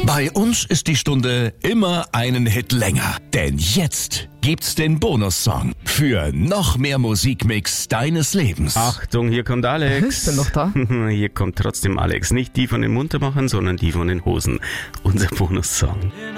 Bei uns ist die Stunde immer einen Hit länger. Denn jetzt gibt's den Bonussong für noch mehr Musikmix deines Lebens. Achtung, hier kommt Alex. Ist er noch da? Hier kommt trotzdem Alex. Nicht die von den Muntermachern, sondern die von den Hosen. Unser Bonussong.